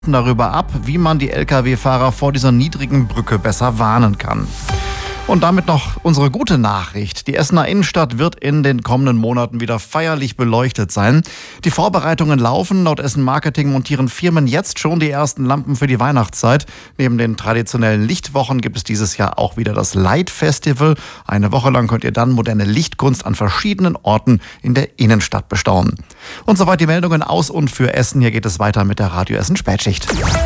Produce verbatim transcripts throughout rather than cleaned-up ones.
darüber ab, wie man die L K W-Fahrer vor dieser niedrigen Brücke besser warnen kann. Und damit noch unsere gute Nachricht. Die Essener Innenstadt wird in den kommenden Monaten wieder feierlich beleuchtet sein. Die Vorbereitungen laufen. Laut Essen Marketing montieren Firmen jetzt schon die ersten Lampen für die Weihnachtszeit. Neben den traditionellen Lichtwochen gibt es dieses Jahr auch wieder das Light Festival. Eine Woche lang könnt ihr dann moderne Lichtkunst an verschiedenen Orten in der Innenstadt bestaunen. Und soweit die Meldungen aus und für Essen. Hier geht es weiter mit der Radio Essen Spätschicht.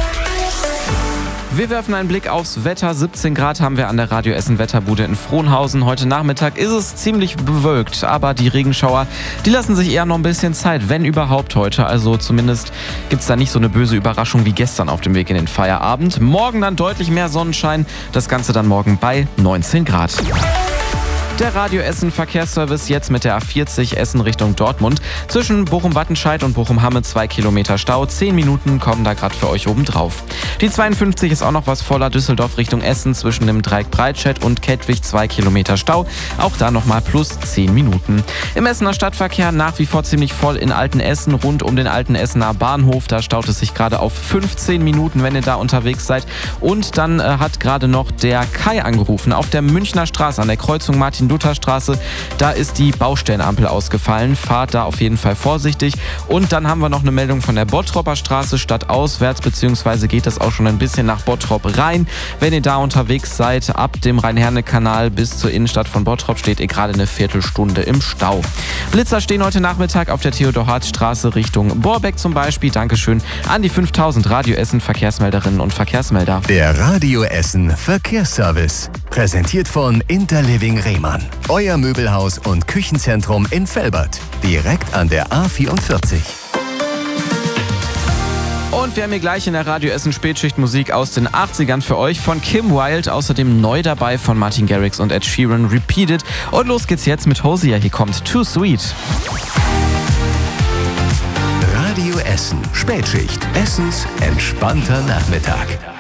Wir werfen einen Blick aufs Wetter. siebzehn Grad haben wir an der Radio Essen Wetterbude in Frohnhausen. Heute Nachmittag ist es ziemlich bewölkt, aber die Regenschauer, die lassen sich eher noch ein bisschen Zeit, wenn überhaupt heute. Also zumindest gibt es da nicht so eine böse Überraschung wie gestern auf dem Weg in den Feierabend. Morgen dann deutlich mehr Sonnenschein. Das Ganze dann morgen bei neunzehn Grad. Der Radio Essen Verkehrsservice jetzt mit der A vierzig Essen Richtung Dortmund. Zwischen Bochum-Wattenscheid und Bochum-Hamme zwei Kilometer Stau. Zehn Minuten kommen da gerade für euch oben drauf. Die zweiundfünfzig ist auch noch was voller. Düsseldorf Richtung Essen zwischen dem Dreieck Breitscheid und Kettwig zwei Kilometer Stau. Auch da nochmal plus zehn Minuten. Im Essener Stadtverkehr nach wie vor ziemlich voll in Altenessen rund um den alten Essener Bahnhof. Da staut es sich gerade auf fünfzehn Minuten, wenn ihr da unterwegs seid. Und dann äh, hat gerade noch der Kai angerufen auf der Münchner Straße an der Kreuzung Martin Lutherstraße. Da ist die Baustellenampel ausgefallen. Fahrt da auf jeden Fall vorsichtig. Und dann haben wir noch eine Meldung von der Bottropper Straße stadtauswärts, beziehungsweise geht das auch schon ein bisschen nach Bottrop rein. Wenn ihr da unterwegs seid, ab dem Rhein-Herne-Kanal bis zur Innenstadt von Bottrop steht ihr gerade eine Viertelstunde im Stau. Blitzer stehen heute Nachmittag auf der Theodor-Hartz-Straße Richtung Borbeck zum Beispiel. Dankeschön an die fünftausend Radio Essen Verkehrsmelderinnen und Verkehrsmelder. Der Radio Essen Verkehrsservice. Präsentiert von Interliving Rehmann. Euer Möbelhaus und Küchenzentrum in Velbert. Direkt an der A vierundvierzig. Und wir haben hier gleich in der Radio Essen Spätschicht Musik aus den achtzigern für euch von Kim Wilde. Außerdem neu dabei von Martin Garrix und Ed Sheeran, Repeated. Und los geht's jetzt mit Hosier. Hier kommt Too Sweet. Radio Essen Spätschicht. Essens entspannter Nachmittag.